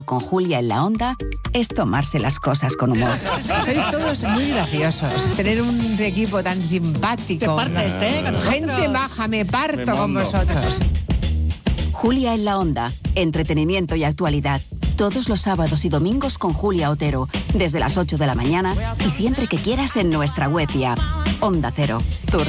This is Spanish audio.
con Julia en la Onda es tomarse las cosas con humor. Sois todos muy graciosos. Tener un equipo tan simpático. Te partes, con nosotros. Gente baja, me parto con vosotros. Julia en la Onda, entretenimiento y actualidad. Todos los sábados y domingos con Julia Otero, desde las 8 de la mañana y siempre que quieras en nuestra web y app. Onda Cero, tu